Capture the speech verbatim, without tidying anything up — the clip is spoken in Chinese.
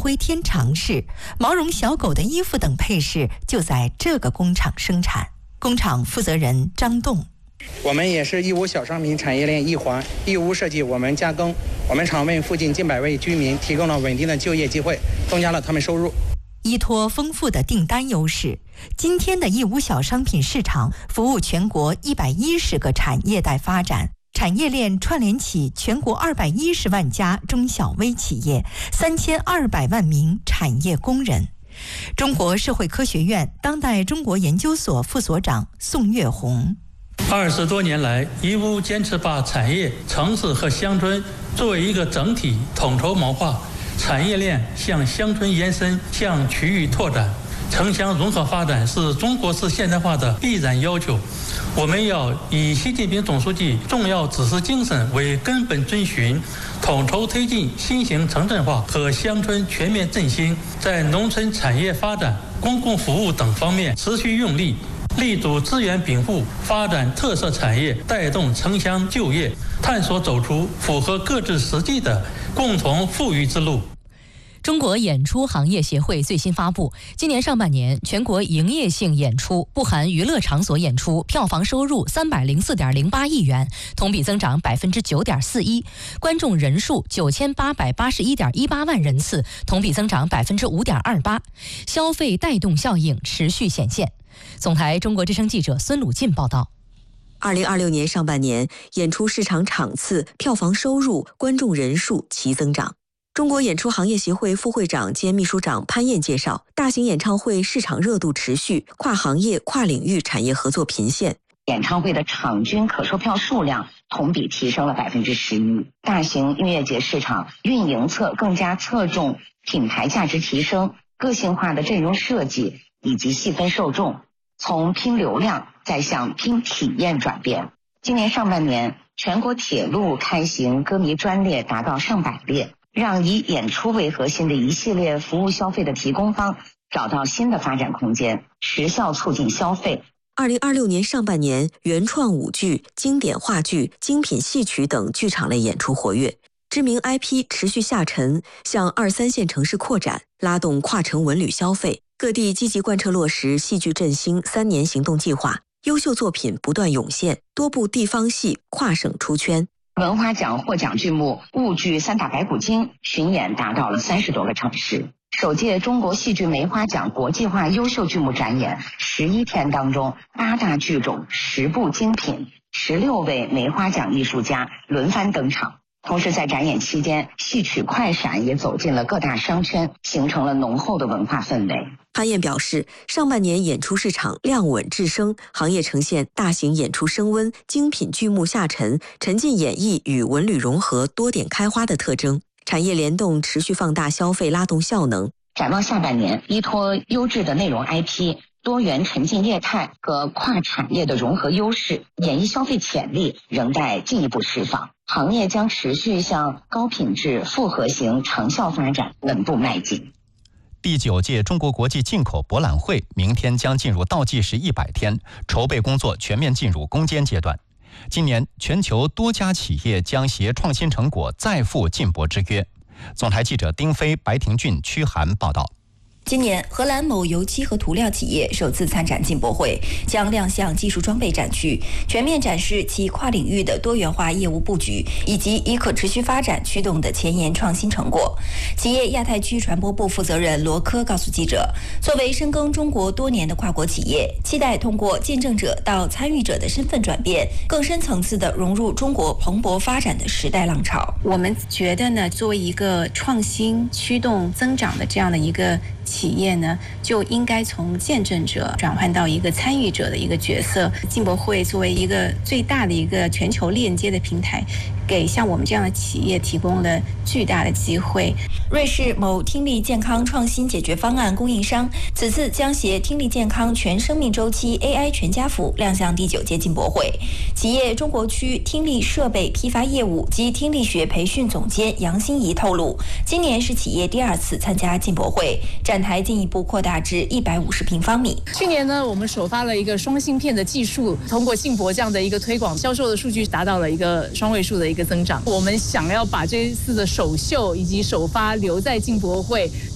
徽天长市，毛绒小狗的衣服等配饰就在这个工厂生产。工厂负责人张栋： 我们也是义乌小商品产业链一环，义乌设计，我们加工。我们厂为附近近百位居民提供了稳定的就业机会，增加了他们收入。 依托丰富的订单优势，今天的义乌小商品市场服务全国一百一十个产业带发展，产业链串联起全国二百一十万家中小微企业，三千二百万名产业工人。中国社会科学院当代中国研究所副所长宋月红： 二十多年来，义乌坚持把产业、城市和乡村作为一个整体统筹谋划，产业链向乡村延伸，向区域拓展。城乡融合发展是中国式现代化的必然要求。我们要以习近平总书记重要指示精神为根本遵循，统筹推进新型城镇化和乡村全面振兴，在农村产业发展、公共服务等方面持续用力，立足资源禀赋，发展特色产业，带动城乡就业，探索走出符合各自实际的共同富裕之路。 中国演出行业协会最新发布，今年上半年全国营业性演出（不含娱乐场所演出）票房收入三百零四点零八亿元，同比增长百分之九点四一；观众人数九千八百八十一点一八万人次，同比增长百分之五点二八，消费带动效应持续显现。总台中国之声记者孙鲁进报道。 二零二六年上半年，演出市场场次、票房收入、观众人数齐增长。中国演出行业协会副会长兼秘书长潘燕介绍，大型演唱会市场热度持续，跨行业、跨领域产业合作频现。 演唱会的场均可售票数量同比提升了百分之十一。大型音乐节市场运营侧更加侧重品牌价值提升、个性化的阵容设计以及细分受众，从拼流量再向拼体验转变。今年上半年，全国铁路开行歌迷专列达到上百列，让以演出为核心的一系列服务消费的提供方找到新的发展空间，持效促进消费。 二零二六年上半年，原创舞剧、经典话剧、精品戏曲等剧场类演出活跃，知名 I P 持续下沉，向二三线城市扩展，拉动跨城文旅消费。各地积极贯彻落实戏剧振兴三年行动计划，优秀作品不断涌现，多部地方戏跨省出圈。 文华奖获奖剧目婺剧《三打白骨精》巡演达到了三十多个城市。首届中国戏剧梅花奖国际化优秀剧目展演十一天当中，八大剧种、十部精品、十六位梅花奖艺术家轮番登场。同时在展演期间，戏曲快闪也走进了各大商圈，形成了浓厚的文化氛围。 潘燕表示，上半年演出市场量稳质升，行业呈现大型演出升温、精品剧目下沉、沉浸演绎与文旅融合、多点开花的特征。产业联动持续放大消费拉动效能。 展望下半年，依托优质的内容 I P、多元沉浸业态和跨产业的融合优势，演艺消费潜力仍待进一步释放。行业将持续向高品质复合型长效发展稳步迈进。 第九届中国国际进口博览会明天将进入倒计时一百天，筹备工作全面进入攻坚阶段。今年全球多家企业将携创新成果再赴进博之约。总台记者丁飞、白廷俊、屈涵报道。 今年，荷兰某油漆和涂料企业首次参展进博会，将亮相技术装备展区，全面展示其跨领域的多元化业务布局，以及以可持续发展驱动的前沿创新成果。企业亚太区传播部负责人罗科告诉记者，作为深耕中国多年的跨国企业，期待通过见证者到参与者的身份转变，更深层次地融入中国蓬勃发展的时代浪潮。 我们觉得呢，作为一个创新驱动增长的这样的一个企业呢，就应该从见证者转换到一个参与者的一个角色。进博会作为一个最大的一个全球链接的平台，给像我们这样的企业提供了巨大的机会。 瑞士某听力健康创新解决方案供应商此次将携听力健康全生命周期 A I 全家福亮相第九届进博会。企业中国区听力设备批发业务及听力学培训总监杨欣怡透露，今年是企业第二次参加进博会，展台进一步扩大至一百五十平方米。 去年呢，我们首发了一个双芯片的技术，通过进博这样的一个推广，销售的数据达到了一个双位数的一个增长。我们想要把这一次的首秀以及首发留在进博会。